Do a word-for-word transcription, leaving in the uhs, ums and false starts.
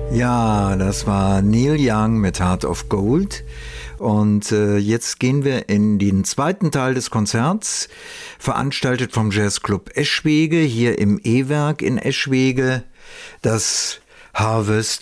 Ja, das war Neil Young mit Heart of Gold. Und äh, jetzt gehen wir in den zweiten Teil des Konzerts, veranstaltet vom Jazzclub Eschwege, hier im E-Werk in Eschwege. Das Harvest